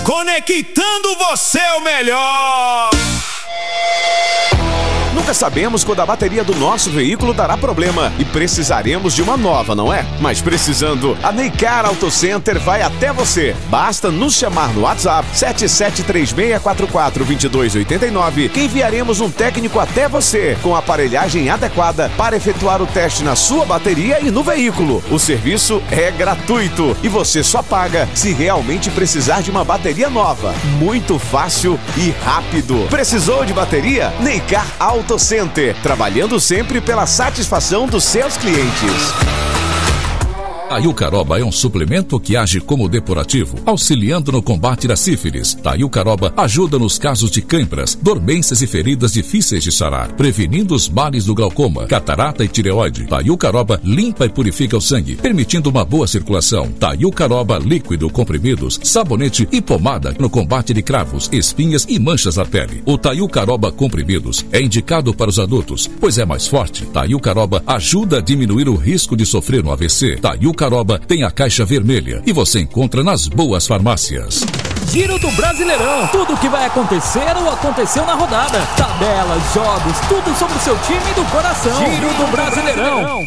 Conectando você ao melhor. Nunca sabemos quando a bateria do nosso veículo dará problema e precisaremos de uma nova, não é? Mas precisando, a Neycar Auto Center vai até você. Basta nos chamar no WhatsApp 7736442289 que enviaremos um técnico até você com a aparelhagem adequada para efetuar o teste na sua bateria e no veículo. O serviço é gratuito e você só paga se realmente precisar de uma bateria nova. Muito fácil e rápido. Precisou de bateria? Neycar Auto Center, trabalhando sempre pela satisfação dos seus clientes. Taiucaroba é um suplemento que age como depurativo, auxiliando no combate da sífilis. Taiucaroba ajuda nos casos de cãibras, dormências e feridas difíceis de sarar, prevenindo os males do glaucoma, catarata e tireoide. Taiucaroba limpa e purifica o sangue, permitindo uma boa circulação. Taiucaroba líquido, comprimidos, sabonete e pomada no combate de cravos, espinhas e manchas na pele. O Taiucaroba comprimidos é indicado para os adultos, pois é mais forte. Taiucaroba ajuda a diminuir o risco de sofrer um AVC. Taiucaroba tem a caixa vermelha e você encontra nas boas farmácias. Giro do Brasileirão. Tudo o que vai acontecer ou aconteceu na rodada. Tabelas, jogos, tudo sobre o seu time do coração. Giro do Brasileirão.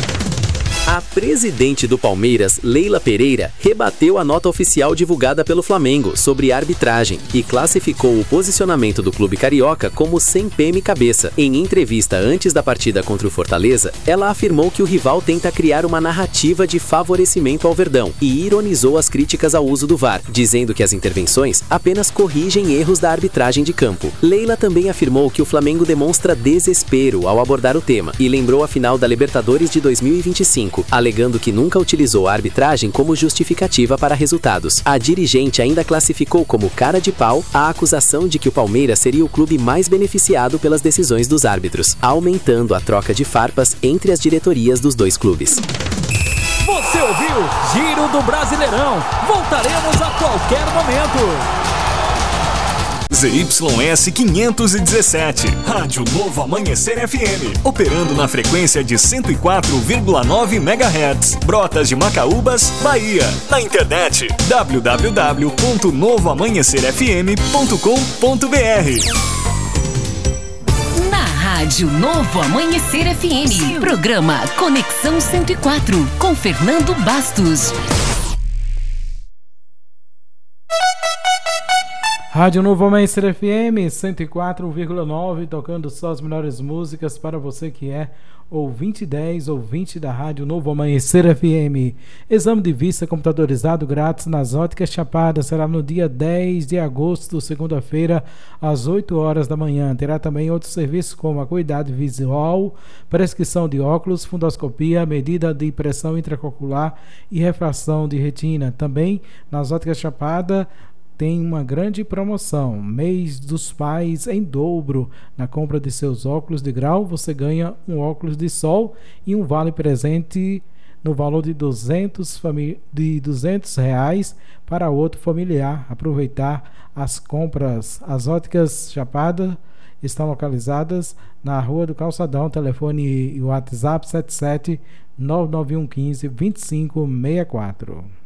A presidente do Palmeiras, Leila Pereira, rebateu a nota oficial divulgada pelo Flamengo sobre arbitragem e classificou o posicionamento do clube carioca como sem PM cabeça. Em entrevista antes da partida contra o Fortaleza, ela afirmou que o rival tenta criar uma narrativa de favorecimento ao Verdão e ironizou as críticas ao uso do VAR, dizendo que as intervenções apenas corrigem erros da arbitragem de campo. Leila também afirmou que o Flamengo demonstra desespero ao abordar o tema e lembrou a final da Libertadores de 2025, alegando que nunca utilizou a arbitragem como justificativa para resultados. A dirigente ainda classificou como cara de pau a acusação de que o Palmeiras seria o clube mais beneficiado pelas decisões dos árbitros, aumentando a troca de farpas entre as diretorias dos dois clubes. Você ouviu Giro do Brasileirão. Voltaremos a qualquer momento. ZYS 517, Rádio Novo Amanhecer FM, operando na frequência de 104,9 MHz, Brotas de Macaúbas, Bahia. Na internet, www.novoamanhecerfm.com.br. Na Rádio Novo Amanhecer FM, programa Conexão 104, com Fernando Bastos. Rádio Novo Amanhecer FM 104,9, tocando só as melhores músicas para você que é ouvinte 10, ouvinte da Rádio Novo Amanhecer FM. Exame de vista computadorizado grátis nas Óticas Chapada será no dia 10 de agosto, segunda-feira, às 8 horas da manhã. Terá também outros serviços como acuidade visual, prescrição de óculos, fundoscopia, medida de pressão intraocular e refração de retina. Também nas Óticas Chapada tem uma grande promoção, mês dos pais em dobro. Na compra de seus óculos de grau, você ganha um óculos de sol e um vale presente no valor de R$200 para outro familiar. Aproveitar as compras. As Óticas Chapada estão localizadas na Rua do Calçadão. Telefone e WhatsApp 77 99115 2564.